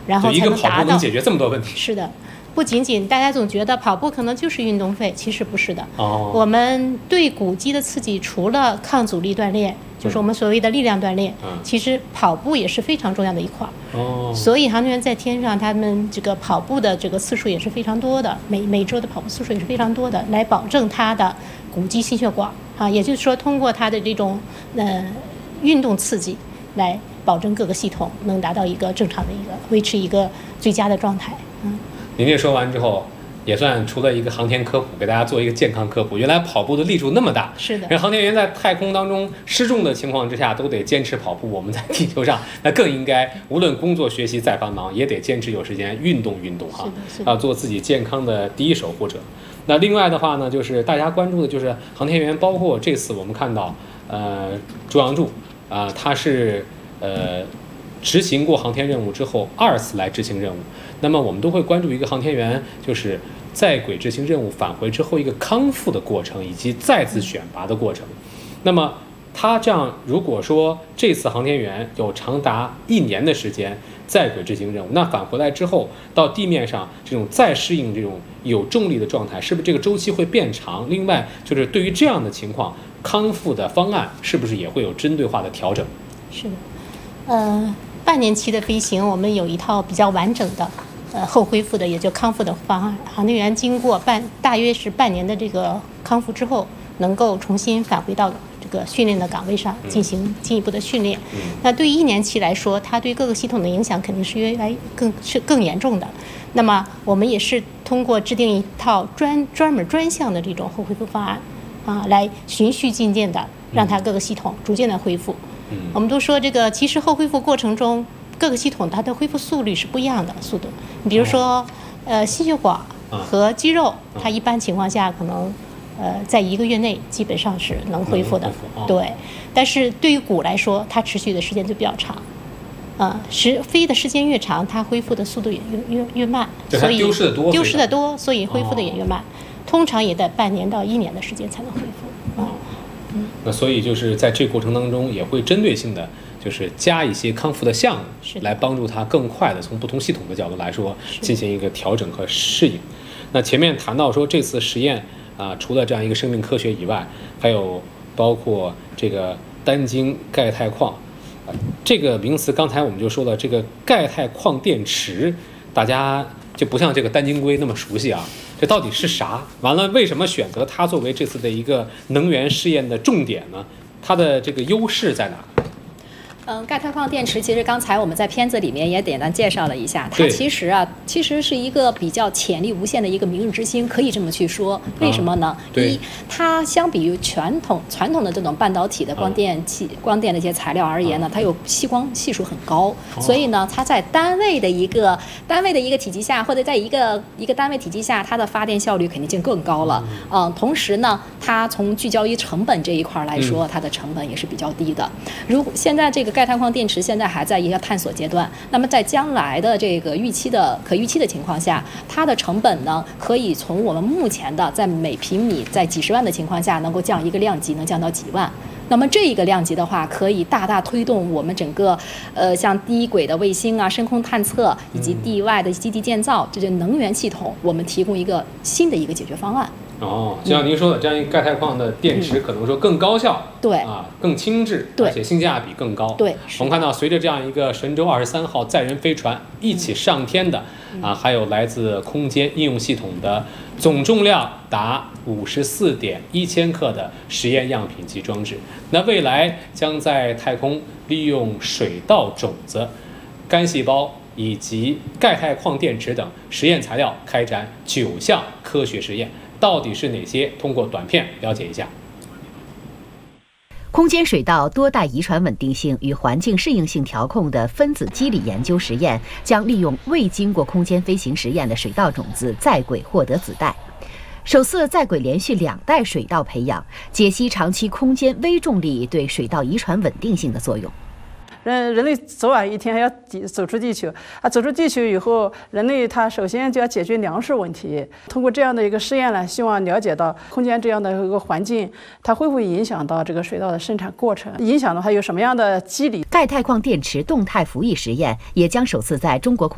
然后才能达到。 一个跑步能解决这么多问题。 是的。不仅仅大家总觉得跑步可能就是运动废，其实不是的。我们对骨肌的刺激，除了抗阻力锻炼，就是我们所谓的力量锻炼，其实跑步也是非常重要的一块。所以航天员在天上，他们这个跑步的这个次数也是非常多的，每周的跑步次数也是非常多的，来保证他的骨肌心血管啊，也就是说通过他的这种运动刺激，来保证各个系统能达到一个正常的一个维持一个最佳的状态。 您这说完之后，也算除了一个航天科普，给大家做一个健康科普。原来跑步的力度那么大， 是的。 人航天员在太空当中失重的情况之下，都得坚持跑步。我们在地球上，那更应该无论工作学习再繁忙，也得坚持有时间运动运动哈，要做自己健康的第一守护者。那另外的话呢，就是大家关注的就是航天员，包括这次我们看到，朱阳柱他是执行过航天任务之后2次来执行任务。那么我们都会关注一个航天员，就是在轨执行任务返回之后一个康复的过程，以及再次选拔的过程。那么他这样，如果说这次航天员有长达1年的时间在轨执行任务，那返回来之后到地面上这种再适应这种有重力的状态，是不是这个周期会变长？另外就是对于这样的情况，康复的方案是不是也会有针对化的调整？ 是的，半年期的飞行，我们有一套比较完整的后恢复的，也就康复的方案。航天员经过大约是半年的这个康复之后，能够重新返回到这个训练的岗位上进行进一步的训练。那对于1年期来说，它对各个系统的影响肯定是更严重的。那么我们也是通过制定一套专门专项的这种后恢复方案来循序渐进的让它各个系统逐渐的恢复。我们都说这个其实后恢复过程中，各个系统它的恢复速率是不一样的速度。你比如说，心血管和肌肉，它一般情况下可能在1个月内基本上是能恢复的，对。但是对于骨来说，它持续的时间就比较长，飞的时间越长，它恢复的速度也越慢，所以丢失的多，所以恢复的也越慢，通常也得半年到1年的时间才能恢复。 那所以就是在这个过程当中，也会针对性的就是加一些康复的项目，来帮助它更快的从不同系统的角度来说进行一个调整和适应。那前面谈到说这次实验除了这样一个生命科学以外，还有包括这个单晶钙钛矿，这个名词刚才我们就说了，这个钙钛矿电池，大家就不像这个单晶硅那么熟悉啊。这到底是啥？完了，为什么选择它作为这次的一个能源试验的重点呢？它的这个优势在哪？ 钙钛矿电池其实刚才我们在片子里面也简单介绍了一下，它其实是一个比较潜力无限的一个明日之星，可以这么去说。为什么呢？它相比于传统的这种半导体的光电的一些材料而言呢，它有吸光系数很高，所以呢，它在单位的一个体积下，或者在一个单位体积下，它的发电效率肯定就更高了。同时呢，它从聚焦于成本这一块来说，它的成本也是比较低的。如果现在这个钙钛矿电池现在还在一个探索阶段，那么在将来的这个可预期的情况下，它的成本呢，可以从我们目前的在每平米在几十万的情况下，能够降一个量级，能降到几万。那么这一个量级的话，可以大大推动我们整个像低轨的卫星深空探测以及地外的基地建造这些能源系统，我们提供一个新的一个解决方案。 就像您说的，这样一个钙钛矿的电池可能说更高效， 对更轻质，而且性价比更高。 对， 我们看到随着这样一个神舟23号载人飞船一起上天的还有来自空间应用系统的总重量达54.1千克的实验样品及装置。那未来将在太空利用水稻种子、干细胞以及钙钛矿电池等实验材料开展9项科学实验。到底是哪些？通过短片了解一下。 空间水稻多代遗传稳定性与环境适应性调控的分子机理研究实验，将利用未经过空间飞行实验的水稻种子在轨获得子代。首次在轨连续2代水稻培养，解析长期空间微重力对水稻遗传稳定性的作用。 人类早晚一天还要走出地球走出地球以后，人类他首先就要解决粮食问题。通过这样的一个试验呢，希望了解到空间这样的一个环境，它会不会影响到这个水稻的生产过程，影响的话有什么样的机理。 钙钛矿电池动态服役实验也将首次在中国空